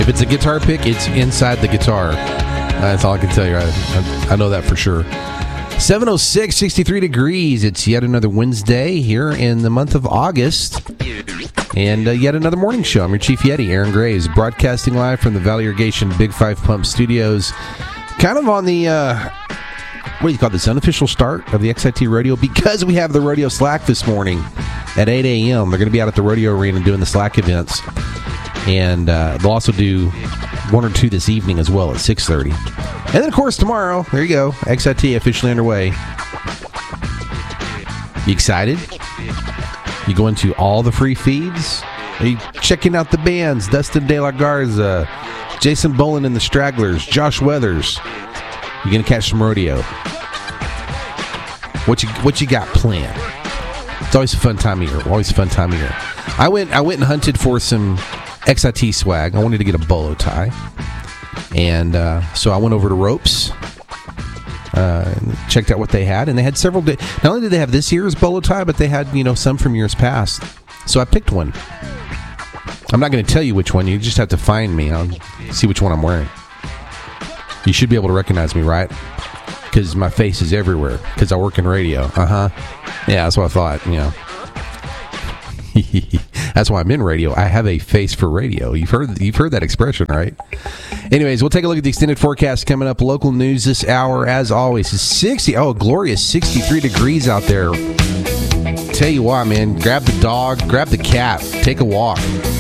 If it's a guitar pick, it's inside the guitar. That's all I can tell you. I know that for sure. 706, 63 degrees. It's yet another Wednesday here in the month of August. And yet another morning show. I'm your Chief Yeti, Aaron Graves, broadcasting live from the Valley Irrigation Big Five Pump Studios. Kind of on the, what do you call this, unofficial start of the XIT Rodeo, because we have the Rodeo Slack this morning at 8 a.m. They're going to be out at the Rodeo Arena doing the Slack events. And they'll also do one or two this evening as well at 6:30. And then, of course, tomorrow, there you go, XIT officially underway. You excited? You going to all the free feeds? Are you checking out the bands? Dustin De La Garza, Jason Bolin and the Stragglers, Josh Weathers. You going to catch some rodeo? What you got planned? It's always a fun time of year. Always a fun time of year. I went and hunted for some XIT swag. I wanted to get a bolo tie. And so I went over to Ropes, checked out what they had, and they had several. Not only did they have this year's bolo tie, but they had some from years past. So I picked one. I'm not going to tell you which one. You just have to find me. I'll see which one I'm wearing. You should be able to recognize me, right? Because my face is everywhere. Because I work in radio. Yeah, that's what I thought. That's why I'm in radio. I have a face for radio. You've heard that expression, right? Anyways, we'll take a look at the extended forecast coming up. Local news this hour, as always, is a glorious 63 degrees out there. Tell you what, man, grab the dog, grab the cat, take a walk.